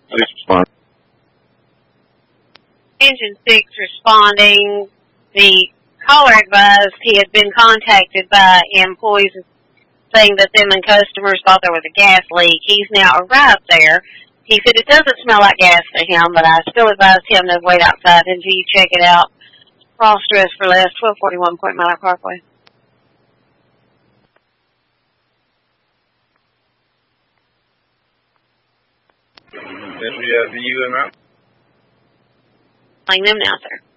Please respond. Engine 6 responding. The caller advised he had been contacted by employees saying that them and customers thought there was a gas leak. He's now arrived there. He said it doesn't smell like gas to him, but I still advised him to wait outside until you check it out. Cross dress for less, 1241 Point Miller Parkway. Yes, we have VU and route. Calling them now, sir.